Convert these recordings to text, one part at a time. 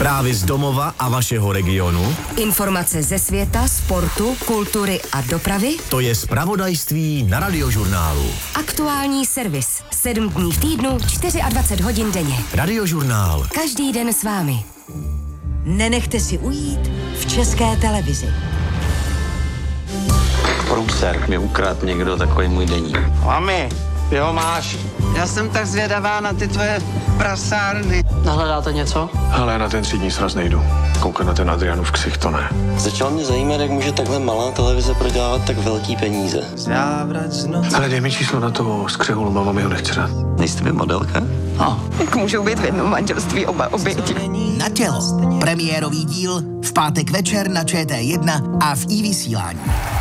Zprávy z domova a vašeho regionu. Informace ze světa, sportu, kultury a dopravy. To je zpravodajství na Radiožurnálu. Aktuální servis. 7 dní v týdnu, 24 hodin denně. Radiožurnál. Každý den s vámi. Nenechte si ujít v České televizi. Průser mi ukradl někdo takový můj deník. Mami, ty ho máš. Já jsem tak zvědavá na ty tvoje prasárny. Nahledáte něco? Hele, na ten třídní sraz nejdu. Koukat na ten Adrianův ksicht, to ne. Začalo mě zajímat, jak může takhle malá televize prodělávat tak velký peníze. Ale dej mi číslo na to skřehulu, máma mi ho nechce dát. Nejste vy modelka? Jak můžou být v jednom manželství oba oběti? Na tělo. Premiérový díl v pátek večer na ČT1 a v iVysílání.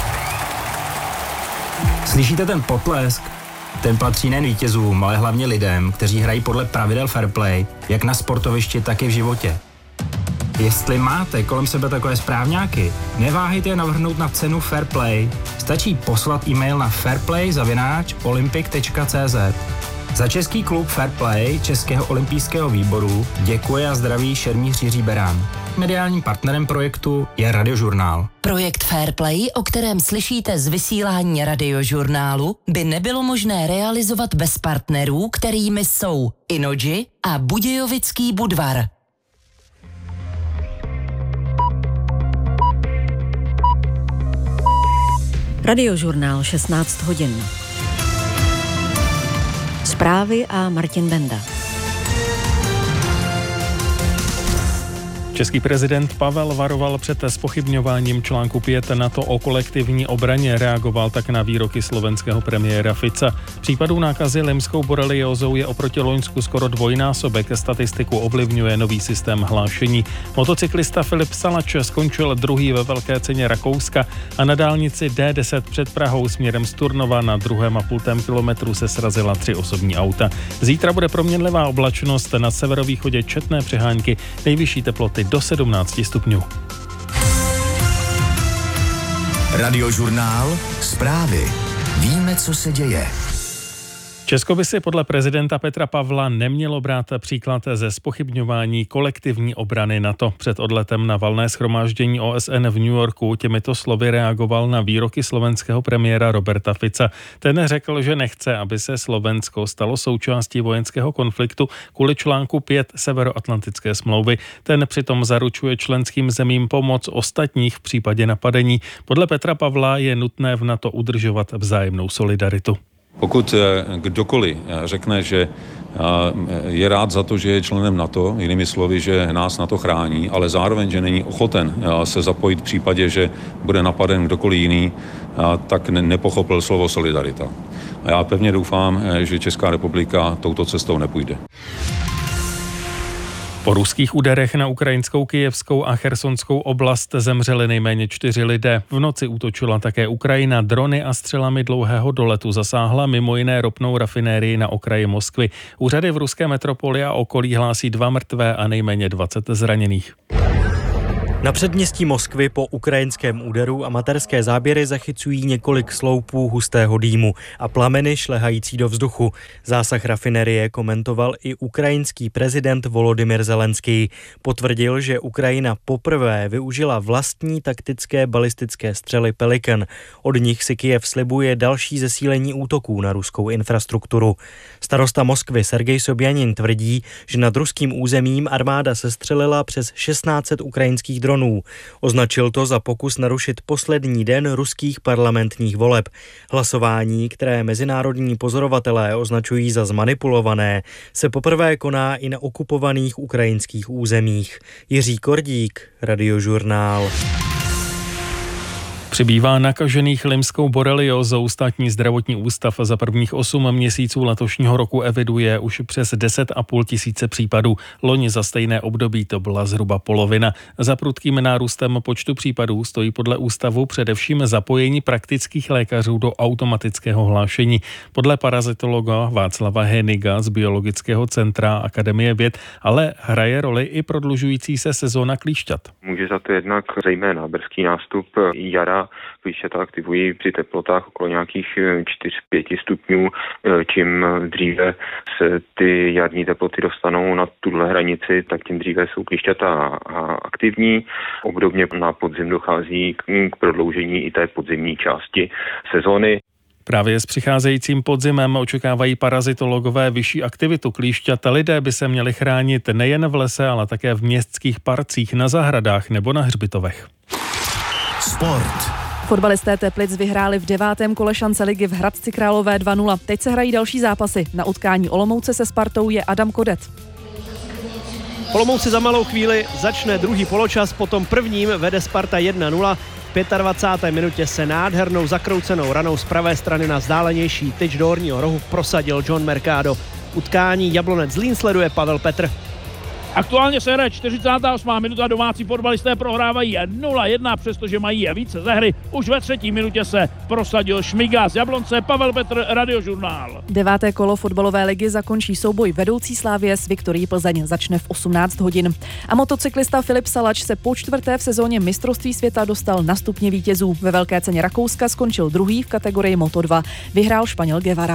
Slyšíte ten potlesk? Ten patří nejen vítězům, ale hlavně lidem, kteří hrají podle pravidel fair play, jak na sportovišti, tak i v životě. Jestli máte kolem sebe takové správňáky, neváhejte je navrhnout na cenu Fair Play. Stačí poslat e-mail na fairplay@olympic.cz. Za český klub Fair Play Českého olympijského výboru děkuje a zdraví šermíř Jiří Berán. Mediálním partnerem projektu je Radiožurnál. Projekt Fair Play, o kterém slyšíte z vysílání Radiožurnálu, by nebylo možné realizovat bez partnerů, kterými jsou Innogy a Budějovický Budvar. Radiožurnál 16 hodin. Zprávy a Martin Benda. Český prezident Pavel varoval před zpochybňováním článku 5 NATO o kolektivní obraně, reagoval tak na výroky slovenského premiéra Fica. Případů nákazy limskou boreliózou je oproti loňsku skoro dvojnásobek, statistiku ovlivňuje nový systém hlášení. Motocyklista Filip Salač skončil druhý ve velké ceně Rakouska a na dálnici D10 před Prahou směrem z Turnova na 2,5 kilometru se srazila 3 osobní auta. Zítra bude proměnlivá oblačnost, na severovýchodě četné přehánky, nejvyšší teploty do 17 stupňů. Radiožurnál. Zprávy. Víme, co se děje. Česko by si podle prezidenta Petra Pavla nemělo brát příklad ze zpochybňování kolektivní obrany NATO. Před odletem na valné shromáždění OSN v New Yorku těmito slovy reagoval na výroky slovenského premiéra Roberta Fica. Ten řekl, že nechce, aby se Slovensko stalo součástí vojenského konfliktu kvůli článku 5 Severoatlantické smlouvy. Ten přitom zaručuje členským zemím pomoc ostatních v případě napadení. Podle Petra Pavla je nutné v NATO udržovat vzájemnou solidaritu. Pokud kdokoliv řekne, že je rád za to, že je členem NATO, jinými slovy, že nás NATO chrání, ale zároveň, že není ochoten se zapojit v případě, že bude napaden kdokoliv jiný, tak nepochopil slovo solidarita. A já pevně doufám, že Česká republika touto cestou nepůjde. Po ruských úderech na ukrajinskou Kyjevskou a Chersonskou oblast zemřeli nejméně 4 lidé. V noci útočila také Ukrajina. Drony a střelami dlouhého doletu zasáhla mimo jiné ropnou rafinérii na okraji Moskvy. Úřady v ruské metropoli a okolí hlásí 2 mrtvé a nejméně 20 zraněných. Na předměstí Moskvy po ukrajinském úderu amatérské záběry zachycují několik sloupů hustého dýmu a plameny šlehající do vzduchu. Zásah rafinerie komentoval i ukrajinský prezident Volodymyr Zelenský. Potvrdil, že Ukrajina poprvé využila vlastní taktické balistické střely Pelikan. Od nich si Kyjev slibuje další zesílení útoků na ruskou infrastrukturu. Starosta Moskvy Sergej Sobjanin tvrdí, že nad ruským územím armáda sestřelila přes 1600 ukrajinských dronů. Označil to za pokus narušit poslední den ruských parlamentních voleb. Hlasování, které mezinárodní pozorovatelé označují za zmanipulované, se poprvé koná i na okupovaných ukrajinských územích. Jiří Kordík, Radiožurnál. Přibývá nakažených limskou boreliózou. Státní zdravotní ústav za prvních 8 měsíců letošního roku eviduje už přes 10,5 tisíce případů. Loni za stejné období to byla zhruba polovina. Za prudkým nárůstem počtu případů stojí podle ústavu především zapojení praktických lékařů do automatického hlášení. Podle parazitologa Václava Heniga z Biologického centra Akademie věd ale hraje roli i prodlužující se sezóna klíšťat. Může za to jednak zejména brzký nástup jara klíšťata. Klíšťata aktivují při teplotách okolo nějakých 4-5 stupňů. Čím dříve se ty jarní teploty dostanou na tuhle hranici, tak tím dříve jsou klíšťata aktivní. Obdobně na podzim dochází k prodloužení i té podzimní části sezóny. Právě s přicházejícím podzimem očekávají parazitologové vyšší aktivitu klíšťat. Lidé by se měli chránit nejen v lese, ale také v městských parcích, na zahradách nebo na hřbitovech. Sport. Fotbalisté Teplic vyhráli v 9. kole šance ligy v Hradci Králové 2-0. Teď se hrají další zápasy. Na utkání Olomouce se Spartou je Adam Kodet. Olomouci za malou chvíli začne druhý poločas, potom prvním vede Sparta 1-0. V 25. minutě se nádhernou zakroucenou ranou z pravé strany na vzdálenější tyč do horního rohu prosadil John Mercado. Utkání Jablonec Zlín sleduje Pavel Petr. Aktuálně se hraje 48. minuta, domácí fotbalisté prohrávají 0-1, přestože mají více ze hry. Už ve 3. minutě se prosadil Šmiga z Jablonce, Pavel Petr, Radiožurnál. 9. kolo fotbalové ligy zakončí souboj vedoucí Slavie s Viktorií Plzeň, začne v 18 hodin. A motocyklista Filip Salač se po 4. v sezóně mistrovství světa dostal na stupně vítězů. Ve velké ceně Rakouska skončil druhý v kategorii Moto2. Vyhrál Španěl Guevara.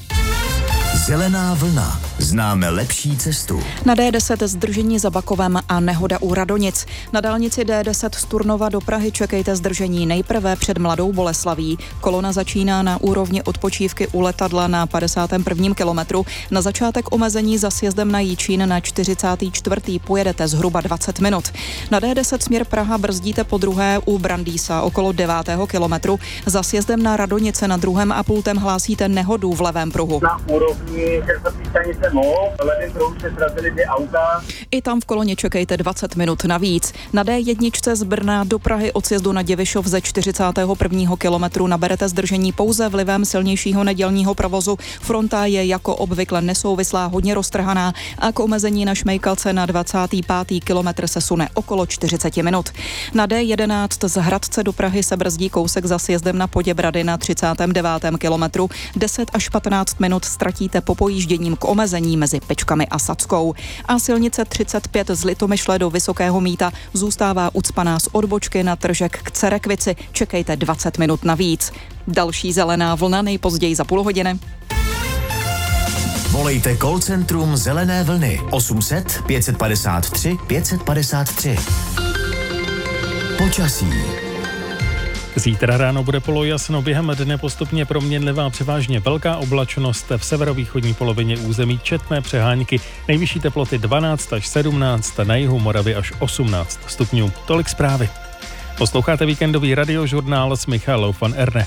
Zelená vlna. Známe lepší cestu. Na D10 zdržení za Bakovem a nehoda u Radonic. Na dálnici D10 z Turnova do Prahy čekejte zdržení nejprve před Mladou Boleslaví. Kolona začíná na úrovni odpočívky u letadla na 51. kilometru. Na začátek omezení za sjezdem na Jičín na 44. pojedete zhruba 20 minut. Na D10 směr Praha brzdíte po druhé u Brandýsa okolo 9. kilometru. Za sjezdem na Radonice na 2. pultem hlásíte nehodu v levém pruhu. Na úrovni stanice MOL, v levém pruhu se srazily 2 auta. I tam v koloně čekejte 20 minut navíc. Na D1 z Brna do Prahy od sjezdu na Děvišov ze 41. kilometru naberete zdržení pouze vlivem silnějšího nedělního provozu. Fronta je jako obvykle nesouvislá, hodně roztrhaná a k omezení na Šmejkalce na 25. kilometr se sune okolo 40 minut. Na D11 z Hradce do Prahy se brzdí kousek za sjezdem na Poděbrady na 39. kilometru. 10 až 15 minut ztratíte po pojížděním k omezení mezi Pečkami a Sackou. A silnice 35 z Litomyšle do Vysokého Mýta zůstává ucpaná z odbočky na Tržek k Cerekvici. Čekejte 20 minut navíc. Další zelená vlna nejpozději za půl hodiny. Volejte call centrum Zelené vlny 800 553 553. Počasí. Zítra ráno bude polojasno, během dne postupně proměnlivá převážně velká oblačnost, v severovýchodní polovině území četné přehánky, nejvyšší teploty 12 až 17, na jihu Moravy až 18 stupňů. Tolik zprávy. Posloucháte víkendový radiožurnál s Michalou van Erne.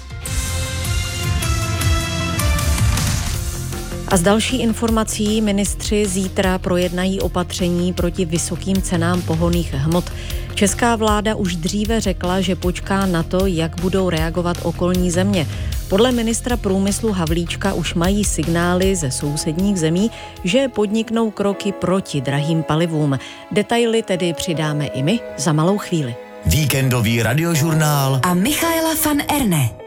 A z další informací ministři zítra projednají opatření proti vysokým cenám pohonných hmot. Česká vláda už dříve řekla, že počká na to, jak budou reagovat okolní země. Podle ministra průmyslu Havlíčka už mají signály ze sousedních zemí, že podniknou kroky proti drahým palivům. Detaily tedy přidáme i my za malou chvíli. Víkendový radiožurnál a Michaela van Erne.